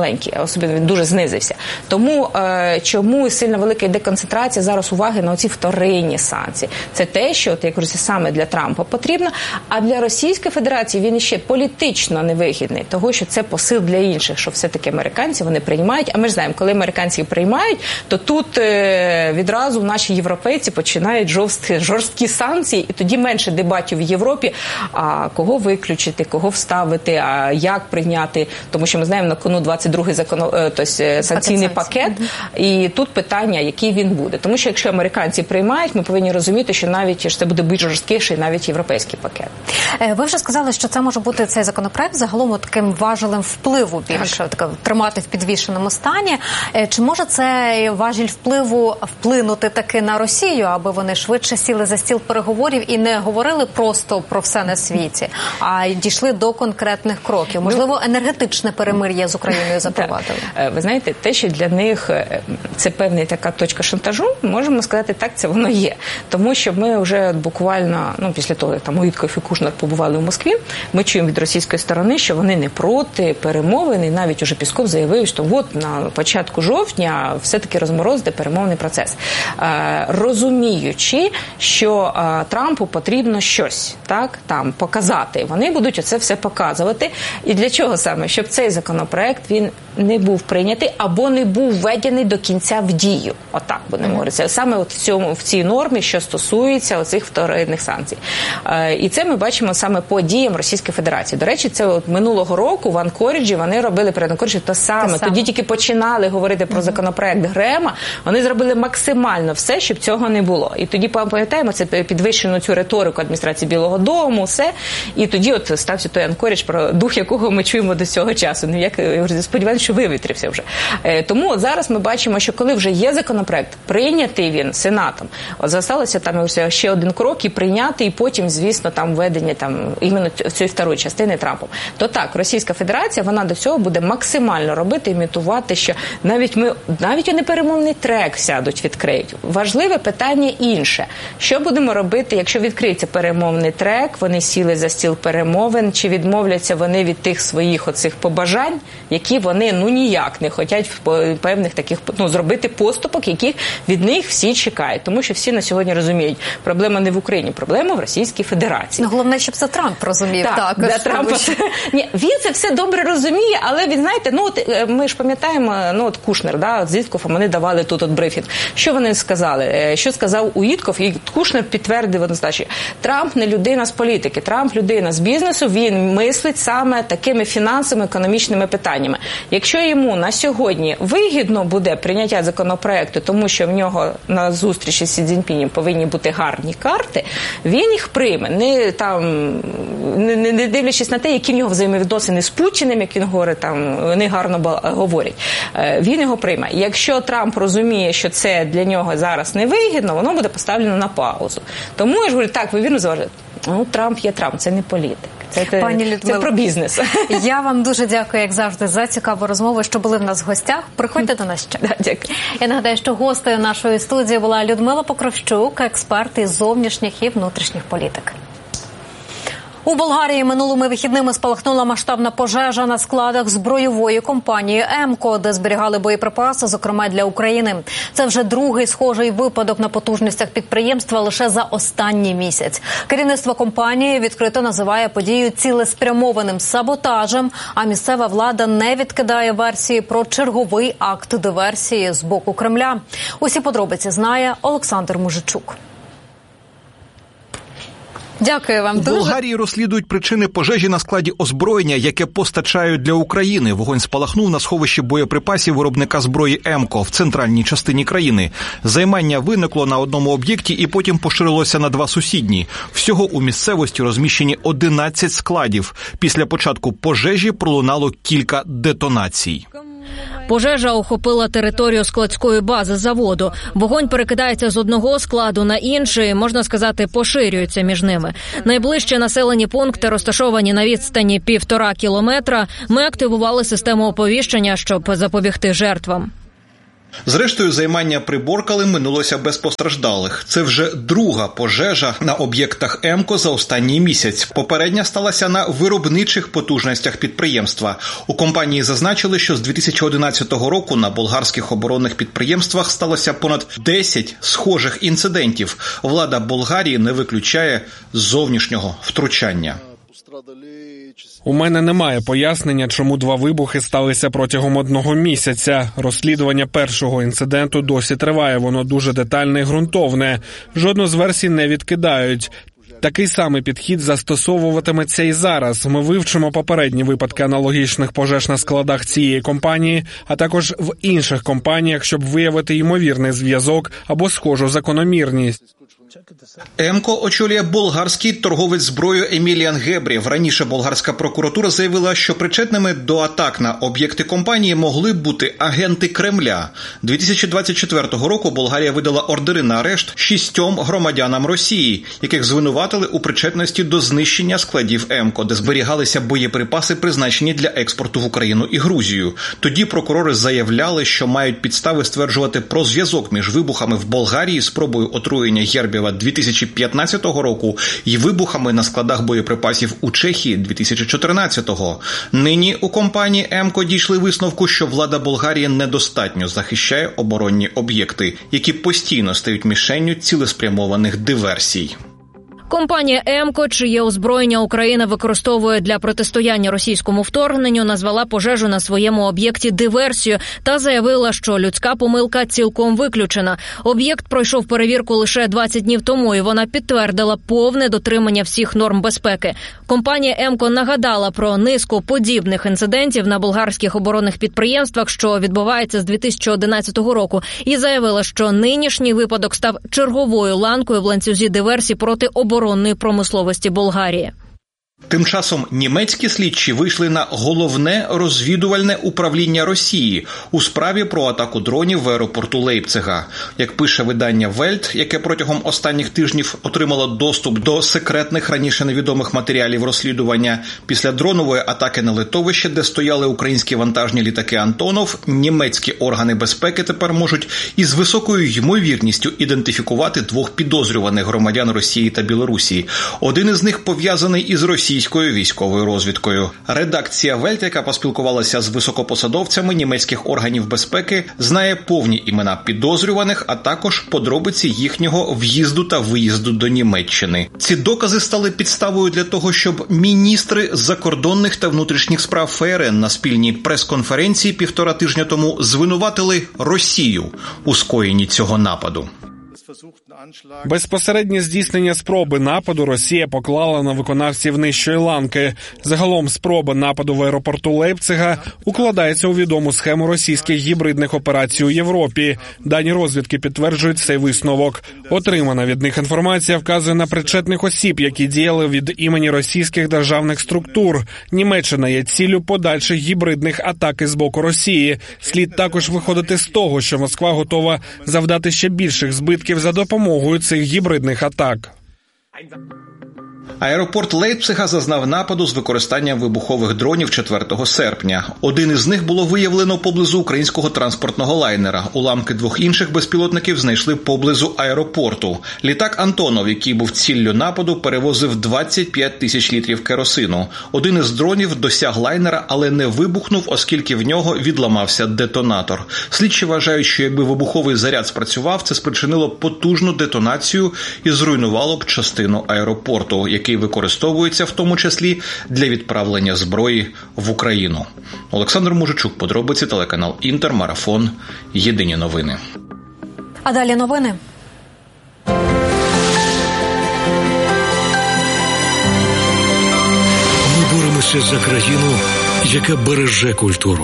маленький, а особливо він дуже знизився. Тому е, чому сильно велика йде концентрація зараз уваги на оці вторинні санкції? Це те, що, от, я кажу, саме для Трампа потрібно, а для Російської Федерації він іще політично невигідний, того, що це посил для інших, що все-таки американці вони приймають, а ми ж знаємо, коли американці приймають, то тут е, відразу наші європейці починають жорсткі, жорсткі санкції, і тоді менше дебатів в Європі, а кого виключити, кого вставити, а як прийняти, тому що ми знаємо на кону двадцять другий закон, тобто санкційний пакет, і тут питання, який він буде. Тому що якщо американці приймають, ми повинні розуміти, що навіть що це буде більш жорсткіший навіть європейський пакет. Ви вже сказали, що це може бути цей законопроект загалом таким важелем впливу більше, так, тримати в підвішеному стані. Чи може цей важіль впливу вплинути таки на Росію, аби вони швидше сіли за стіл переговорів і не говорили просто про все на світі, а й дійшли до конкретних кроків? Можливо, енергетичне перемир'я з Україною запровадили? Ви знаєте, те, що для них це певна така точка шантажу, можемо сказати, так, це воно є. Тому що ми вже буквально, ну, після того, як там Уіткоф і Кушнер побували в Москві, ми чуємо від російської сторони, що вони не проти перемовин, і навіть уже Пісков заявив, що от на початку жовтня все-таки розморозити перемовний процес. Е, розуміючи, що е, Трампу потрібно щось, так, там, показати. Вони будуть оце все показувати. І для чого саме? Щоб цей законопроект, він не був прийнятий або не був введений до кінця в дію. Отак будемо говорити. Саме от в цьому, в цій нормі, що стосується оцих вторинних санкцій. Е, і це ми бачимо саме по діям Російської Федерації. До речі, це от минулого року в Анкоріджі вони робили перед Анкоріджі те саме. Те саме. Тоді тільки починали говорити про законопроект Грема, вони зробили максимально все, щоб цього не було. І тоді, пам'ятаємо, це підвищено цю риторику адміністрації Білого Дому, все. І тоді от стався той Анкорідж, про дух якого ми чуємо до цього часу. Ну, як, я сподіваюся, що вивітрився вже. Тому от зараз ми бачимо, що коли вже є законопроект, прийнятий він Сенатом, от залишилося там ще один крок і прийняти, і потім, звісно, там введення там іменно цієї второї частини Трампом. То так, Російська Федерація, вона до цього буде максимально робити, імітувати, що навіть ми, навіть вони перемовний трек сядуть, відкриють. Важливе питання інше. Що будемо робити, якщо відкриється перемовний трек, вони сіли за стіл перемовин, чи відмовляться вони від тих своїх оцих побажань, які вони, ну, ніяк не хочуть в певних таких, ну, зробити поступок, яких від них всі чекають. Тому що всі на сьогодні розуміють, проблема не в Україні, проблема в Російській Федерації. Ну, головне, щоб це Трамп розумів. Так, так для Трампа. Ні, він це все добре розуміє, але він, знаєте, ну, от, ми ж пам'ятаємо, ну, от Кушнер, да, з Уіткофом, вони давали тут от брифінг. Що вони сказали? Що сказав Уіткоф? І Кушнер підтвердив однозначно. Трамп не людина з політики, Трамп людина з бізнесу, він мислить саме такими фінансовими, економічними питаннями. Якщо йому на сьогодні вигідно буде прийняття законопроекту, тому що в нього на зустрічі з Сі Цзіньпінем повинні бути гарні карти, він їх прийме. Не, там, не, не дивлячись на те, які в нього взаємовідносини з Путіним, як він говорить, там, вони гарно говорять. Він його прийме. Якщо Трамп розуміє, що це для нього зараз не вигідно, воно буде поставлено на паузу. Тому я ж говорю, так, ви вірно завжди. Ну, Трамп є Трамп, це не політик. Це, це, це про бізнес. Я вам дуже дякую, як завжди, за цікаву розмову, що були в нас в гостях. Приходьте до нас ще. Да, дякую. Я нагадаю, що гостею нашої студії була Людмила Покровщук, експерт із зовнішніх і внутрішніх політик. У Болгарії минулими вихідними спалахнула масштабна пожежа на складах збройової компанії «Емко», де зберігали боєприпаси, зокрема для України. Це вже другий схожий випадок на потужностях підприємства лише за останній місяць. Керівництво компанії відкрито називає подію цілеспрямованим саботажем, а місцева влада не відкидає версії про черговий акт диверсії з боку Кремля. Усі подробиці знає Олександр Мужичук. Дякую вам дуже. У Болгарії розслідують причини пожежі на складі озброєння, яке постачають для України. Вогонь спалахнув на сховищі боєприпасів виробника зброї «Емко» в центральній частині країни. Займання виникло на одному об'єкті і потім поширилося на два сусідні. Всього у місцевості розміщені одинадцять складів. Після початку пожежі пролунало кілька детонацій. Пожежа охопила територію складської бази заводу. Вогонь перекидається з одного складу на інший, можна сказати, поширюється між ними. Найближчі населені пункти розташовані на відстані півтора кілометра. Ми активували систему оповіщення, щоб запобігти жертвам. Зрештою, займання приборкалем минулося без постраждалих. Це вже друга пожежа на об'єктах ЕМКО за останній місяць. Попередня сталася на виробничих потужностях підприємства. У компанії зазначили, що з дві тисячі одинадцятого року на болгарських оборонних підприємствах сталося понад десять схожих інцидентів. Влада Болгарії не виключає зовнішнього втручання. У мене немає пояснення, чому два вибухи сталися протягом одного місяця. Розслідування першого інциденту досі триває, воно дуже детальне і ґрунтовне. Жодну з версій не відкидають. Такий самий підхід застосовуватиметься і зараз. Ми вивчимо попередні випадки аналогічних пожеж на складах цієї компанії, а також в інших компаніях, щоб виявити ймовірний зв'язок або схожу закономірність. ЕМКО очолює болгарський торговець зброєю Еміліан Гебрєв. Раніше болгарська прокуратура заявила, що причетними до атак на об'єкти компанії могли бути агенти Кремля. дві тисячі двадцять четвертого року Болгарія видала ордери на арешт шістьом громадянам Росії, яких звинуватили у причетності до знищення складів ЕМКО, де зберігалися боєприпаси, призначені для експорту в Україну і Грузію. Тоді прокурори заявляли, що мають підстави стверджувати про зв'язок між вибухами в Болгарії, спробою отруєння Гербєва дві тисячі п'ятнадцятого року і вибухами на складах боєприпасів у Чехії дві тисячі чотирнадцятого. Нині у компанії ЕМКО дійшли висновку, що влада Болгарії недостатньо захищає оборонні об'єкти, які постійно стають мішенню цілеспрямованих диверсій. Компанія «Емко», чиє озброєння Україна використовує для протистояння російському вторгненню, назвала пожежу на своєму об'єкті диверсією та заявила, що людська помилка цілком виключена. Об'єкт пройшов перевірку лише двадцять днів тому, і вона підтвердила повне дотримання всіх норм безпеки. Компанія «Емко» нагадала про низку подібних інцидентів на болгарських оборонних підприємствах, що відбувається з дві тисячі одинадцятого року, і заявила, що нинішній випадок став черговою ланкою в ланцюзі диверсій проти оборонних оборонної промисловості Болгарії. Тим часом німецькі слідчі вийшли на головне розвідувальне управління Росії у справі про атаку дронів в аеропорту Лейпцига. Як пише видання Welt, яке протягом останніх тижнів отримало доступ до секретних раніше невідомих матеріалів розслідування, після дронової атаки на литовище, де стояли українські вантажні літаки «Антонов», німецькі органи безпеки тепер можуть із високою ймовірністю ідентифікувати двох підозрюваних громадян Росії та Білорусі. Один із них пов'язаний із Росією, російською військовою розвідкою. Редакція Welt, яка поспілкувалася з високопосадовцями німецьких органів безпеки, знає повні імена підозрюваних, а також подробиці їхнього в'їзду та виїзду до Німеччини. Ці докази стали підставою для того, щоб міністри закордонних та внутрішніх справ ФРН на спільній прес-конференції півтора тижня тому звинуватили Росію у скоєнні цього нападу. Безпосереднє здійснення спроби нападу Росія поклала на виконавців нижчої ланки. Загалом спроба нападу в аеропорту Лейпцига укладається у відому схему російських гібридних операцій у Європі. Дані розвідки підтверджують цей висновок. Отримана від них інформація вказує на причетних осіб, які діяли від імені російських державних структур. Німеччина є ціллю подальших гібридних атак з боку Росії. Слід також виходити з того, що Москва готова завдати ще більших збитків за допомогою цих гібридних атак. Аеропорт Лейпцига зазнав нападу з використанням вибухових дронів четвертого серпня. Один із них було виявлено поблизу українського транспортного лайнера. Уламки двох інших безпілотників знайшли поблизу аеропорту. Літак «Антонов», який був ціллю нападу, перевозив двадцять п'ять тисяч літрів керосину. Один із дронів досяг лайнера, але не вибухнув, оскільки в нього відламався детонатор. Слідчі вважають, що якби вибуховий заряд спрацював, це спричинило потужну детонацію і зруйнувало б частину аеропорту, який використовується в тому числі для відправлення зброї в Україну. Олександр Мужичук, подробиці, телеканал «Інтер», Марафон, Єдині новини. А далі новини. Ми боремося за країну, яка береже культуру.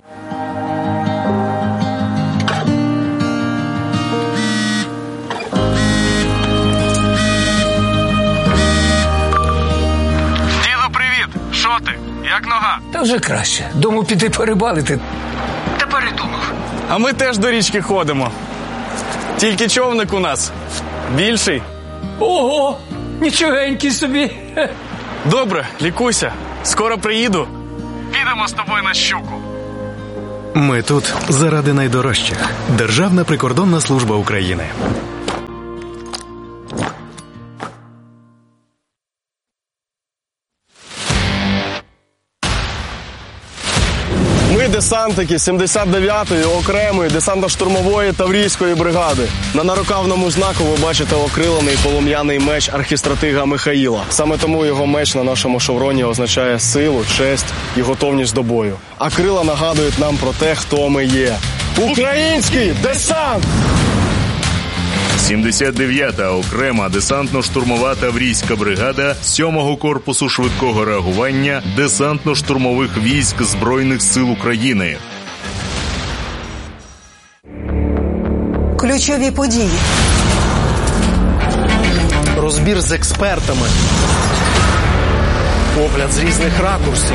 Як нога? Та вже краще. Думав піти порибалити. Та передумав. А ми теж до річки ходимо. Тільки човник у нас більший. Ого! Нічогенький собі. Добре, лікуйся. Скоро приїду. Підемо з тобою на щуку. Ми тут заради найдорожчих. Державна прикордонна служба України. Ми десантники сімдесят дев'ятої окремої десантно-штурмової Таврійської бригади. На нарукавному знаку ви бачите окрилений полум'яний меч архістратига Михаїла. Саме тому його меч на нашому шевроні означає силу, честь і готовність до бою. А крила нагадують нам про те, хто ми є. Український десант! сімдесят дев'ята окрема десантно-штурмова Таврійська бригада сьомого корпусу швидкого реагування десантно-штурмових військ Збройних сил України. Ключові події. Розбір з експертами. Погляд з різних ракурсів.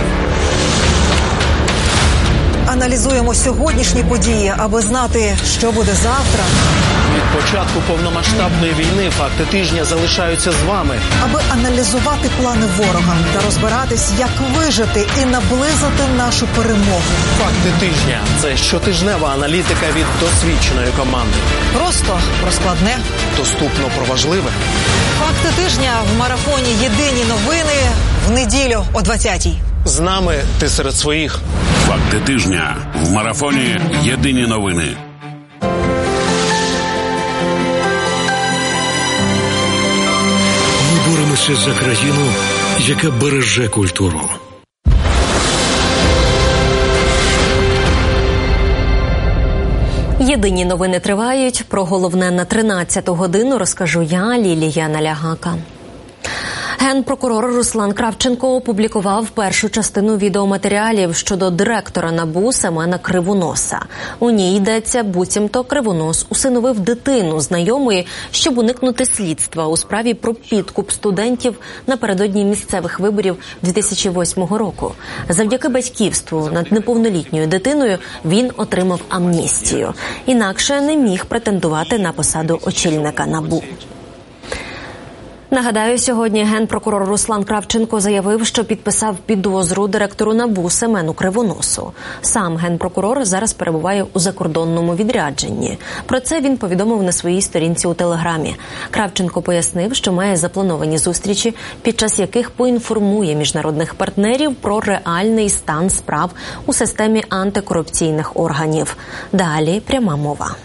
Аналізуємо сьогоднішні події, аби знати, що буде завтра. Від початку повномасштабної війни факти тижня залишаються з вами. Аби аналізувати плани ворога та розбиратись, як вижити і наблизити нашу перемогу. Факти тижня – це щотижнева аналітика від досвідченої команди. Просто про складне. Доступно про важливе. Факти тижня в марафоні «Єдині новини» в неділю о двадцятій. З нами ти серед своїх. Факти тижня в марафоні «Єдині новини». Ми боремося за країну, яка береже культуру. Єдині новини тривають. Про головне на тринадцяту годину розкажу я, Лілія Налягака. Генпрокурор Руслан Кравченко опублікував першу частину відеоматеріалів щодо директора НАБУ Семена Кривоноса. У ній йдеться, буцімто Кривонос усиновив дитину знайомої, щоб уникнути слідства у справі про підкуп студентів напередодні місцевих виборів дві тисячі восьмого року. Завдяки батьківству над неповнолітньою дитиною він отримав амністію. Інакше не міг претендувати на посаду очільника НАБУ. Нагадаю, сьогодні генпрокурор Руслан Кравченко заявив, що підписав підозру директору НАБУ Семену Кривоносу. Сам генпрокурор зараз перебуває у закордонному відрядженні. Про це він повідомив на своїй сторінці у Телеграмі. Кравченко пояснив, що має заплановані зустрічі, під час яких поінформує міжнародних партнерів про реальний стан справ у системі антикорупційних органів. Далі пряма мова.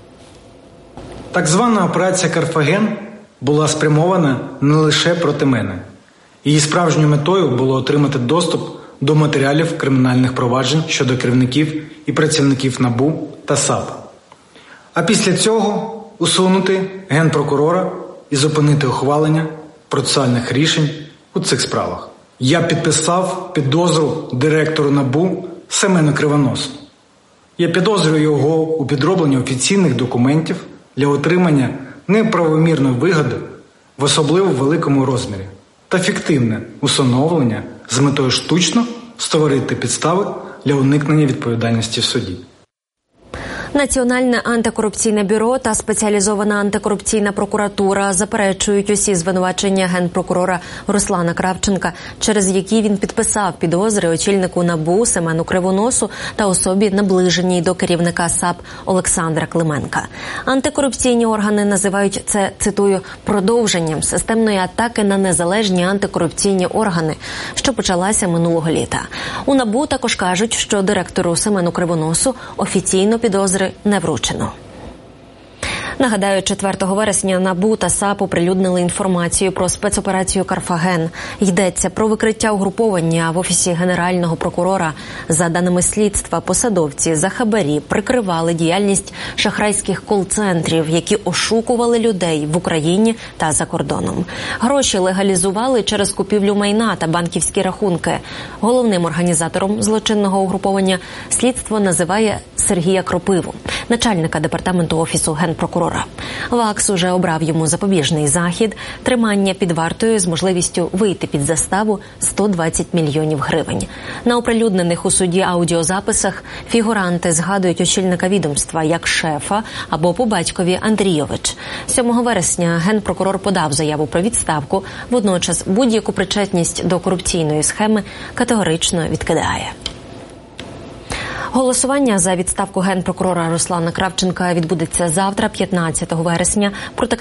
Так звана операція «Карфаген» була спрямована не лише проти мене. Її справжньою метою було отримати доступ до матеріалів кримінальних проваджень щодо керівників і працівників НАБУ та САП. А після цього усунути генпрокурора і зупинити ухвалення процесуальних рішень у цих справах. Я підписав підозру директору НАБУ Семену Кривоносу. Я підозрюю його у підробленні офіційних документів для отримання неправомірної вигоди в особливо великому розмірі та фіктивне усиновлення з метою штучно створити підстави для уникнення відповідальності в суді. Національне антикорупційне бюро та спеціалізована антикорупційна прокуратура заперечують усі звинувачення генпрокурора Руслана Кравченка, через які він підписав підозри очільнику НАБУ Семену Кривоносу та особі, наближеній до керівника САП Олександра Клименка. Антикорупційні органи називають це, цитую, продовженням системної атаки на незалежні антикорупційні органи, що почалася минулого літа. У НАБУ також кажуть, що директору Семену Кривоносу офіційно підозри не вручено. Нагадаю, четвертого вересня НАБУ та САП оприлюднили інформацію про спецоперацію «Карфаген». Йдеться про викриття угруповання в Офісі Генерального прокурора. За даними слідства, посадовці за хабарі прикривали діяльність шахрайських кол-центрів, які ошукували людей в Україні та за кордоном. Гроші легалізували через купівлю майна та банківські рахунки. Головним організатором злочинного угруповання слідство називає Сергія Кропиву, начальника департаменту Офісу Генпрокурора. ВАКС уже обрав йому запобіжний захід – тримання під вартою з можливістю вийти під заставу сто двадцять мільйонів гривень. На оприлюднених у суді аудіозаписах фігуранти згадують очільника відомства як шефа або по батькові Андрійович. сьомого вересня генпрокурор подав заяву про відставку, водночас будь-яку причетність до корупційної схеми категорично відкидає. Голосування за відставку генпрокурора Руслана Кравченка відбудеться завтра, п'ятнадцятого вересня. Про таке